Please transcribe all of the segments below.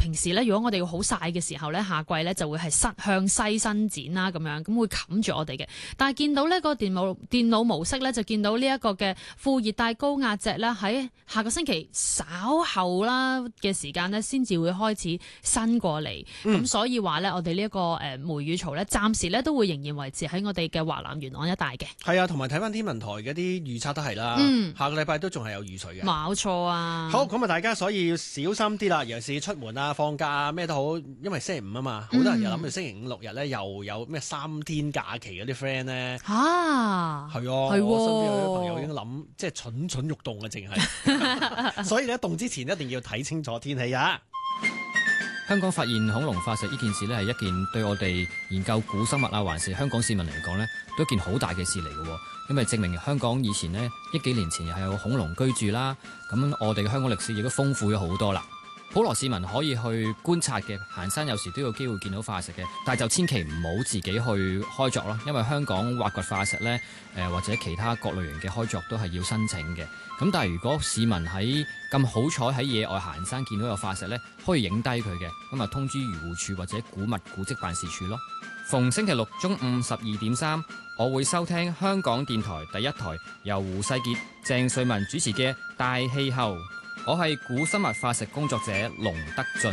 平時咧，如果我哋要好曬嘅時候咧，夏季咧就會係向西伸展啦，咁樣咁會冚住我哋嘅。但係見到呢個電腦模式咧，就見到呢一個嘅副熱帶高壓脊咧，喺下個星期稍後啦嘅時間咧，先至會開始伸過嚟。咁所以話咧，我哋呢一個梅雨槽咧，暫時咧都會仍然維持喺我哋嘅華南沿岸一帶嘅。 係啊，同埋睇翻天文台嘅啲預測都係啦。下個禮拜都仲係有雨水嘅。 冇錯啊。 好，咁啊，大家所以要小心啲啦，尤其是出門啊、放假啊咩都好，因為星期五啊嘛，好多人又諗住星期五六日咧又有咩3天假期嗰啲 friend 咧。係啊，我身邊有啲朋友已經諗即係蠢欲動啊，淨係。所以咧動之前一定要睇清楚天氣啊。 香港發現恐龍化石呢件事呢，係一件對我哋研究古生物啊，還是香港市民嚟講呢，都一件好大嘅事嚟嘅。因為證明香港以前呢，億幾年前係有恐龍居住啦，咁我哋嘅香港歷史亦都豐富咗好多啦。普羅市民可以去觀察嘅，行山有時都有機會見到化石嘅，但係就千祈唔好自己去開鑿咯，因為香港挖掘化石呢，或者其他各類型嘅開鑿都係要申請嘅。咁但係如果市民喺咁好彩喺野外行山見到有化石呢，可以影低佢嘅，咁啊通知漁護署或者古物古蹟辦事處咯。逢星期六中午12:3，我會收聽香港電台第一台由胡世傑、鄭瑞文主持嘅《大氣候》。我係古生物化石工作者龍德進。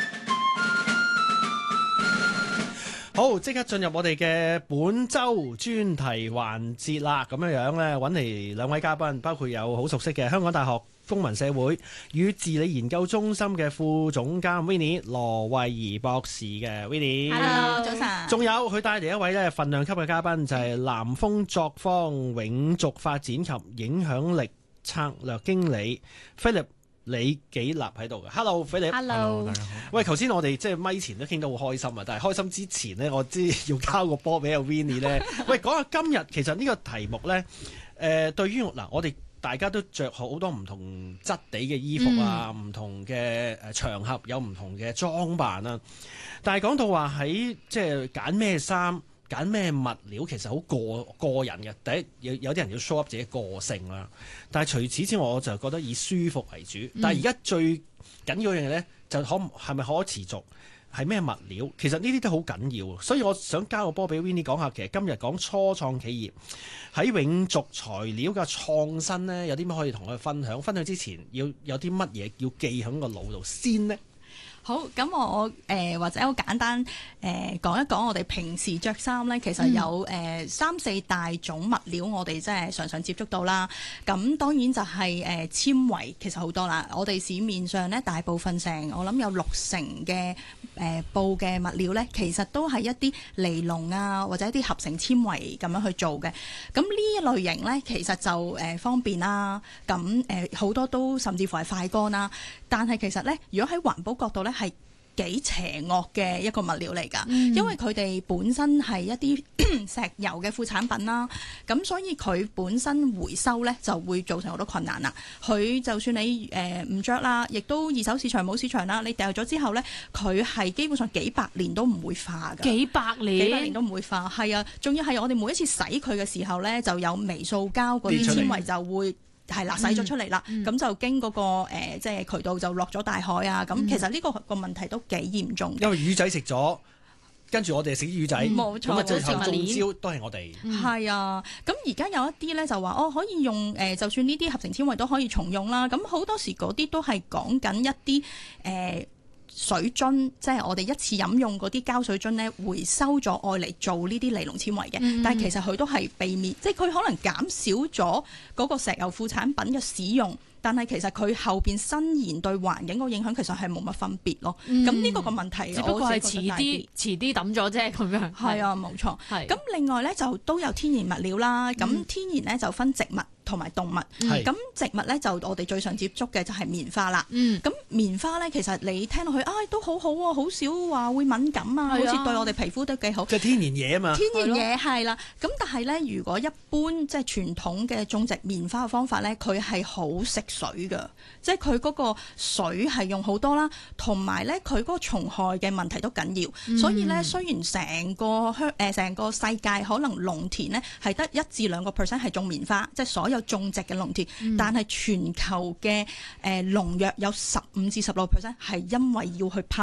好，即刻進入我哋嘅本周專題環節啦。咁樣咧，揾嚟兩位嘉賓，包括有好熟悉嘅香港大學公民社會與治理研究中心嘅副總監 Winnie 羅慧儀博士嘅 Winnie。Hello， 早晨。仲有佢帶嚟一位咧份量級嘅嘉賓，就係南豐作坊永續發展及影響力策略經理 Philip 李紀立喺度嘅。Hello Philip。 Hello， 大家好。喂，頭先我哋即係咪前都傾得好開心啊，但係開心之前呢，我知要交個波俾阿 Winnie 咧。喂，講下今日其實呢個題目咧，對於嗱我哋大家都着好多唔同質地嘅衣服啊，唔同嘅場合有唔同嘅裝扮啊。但係講到話喺即係揀咩衫、揀咩物料，其實好個人嘅。第一有啲人要 show up 自己個性啦。但係除此之外，我就覺得以舒服為主。但係而家最緊要一樣嘢咧，就係咪可持續？係咩物料？其實呢啲都好緊要，所以我想交個波俾 Winnie 講下。其實今日講初創企業喺永續材料嘅創新呢，有啲咩可以同我哋分享？分享之前要有啲乜嘢要記喺個腦度先呢？ 好，咁我或者好簡單講一講我哋平時着衫咧，其實有3-4大種物料，我哋即係常常接觸到啦。咁當然就係纖維，其實好多啦。我哋市面上咧大部分我諗有60%嘅布嘅物料咧，其實都係一啲尼龍啊，或者一啲合成纖維咁樣去做嘅。咁呢一類型咧，其實就方便啦。咁好多都甚至乎係快乾啦。但係其實咧，如果喺環保角度咧，係幾邪惡嘅一個物料嚟㗎，因為佢哋本身係一啲石油嘅副產品啦，咁所以佢本身回收咧就會造成好多困難啦。佢就算你唔着啦，亦都二手市場冇市場啦，你掉咗之後咧，佢係基本上幾百年都唔會化㗎。 幾百年都唔會化，係啊，仲要係我哋每一次洗佢嘅時候咧，就有微塑膠嗰啲纖維就會。係啦，洗咗出嚟啦，咁就經嗰個即係渠道就落咗大海啊！咁其實呢個問題都幾嚴重嘅。因為魚仔食咗，跟住我哋食啲魚仔， 冇錯， 咁啊最後中招都係我哋。 係啊，咁而家有一啲咧就話可以用就算呢啲合成纖維都可以重用啦。咁好多時嗰啲都係講緊一啲水樽，即係我哋一次飲用嗰啲膠水樽咧，回收咗愛嚟做呢啲尼龍纖維嘅。但係其實佢都係避免，即係佢可能減少咗嗰個石油副產品嘅使用，但係其實佢後邊伸延對環境個影響其實係冇乜分別咯。咁呢個個問題， 只不過係遲啲抌咗啫咁樣。 係啊，冇錯。咁另外咧就都有天然物料啦。咁天然咧就分植物同埋動物，咁植物咧就我哋最常接觸嘅就係棉花啦。咁棉花咧其實你聽落去都好好喎，好少話會敏感啊，好似對我哋皮膚都幾好。 即係天然嘢啊嘛。 天然嘢係啦。咁但係咧，如果一般即係傳統嘅種植棉花嘅方法咧，佢係好食水㗎，即係佢嗰個水係用好多啦，同埋咧佢嗰個蟲害嘅問題都緊要。所以咧，雖然成個世界可能農田咧係得1至2%係種棉花，即係所有種植嘅農田，但係全球嘅農藥有15至16%係因為要去噴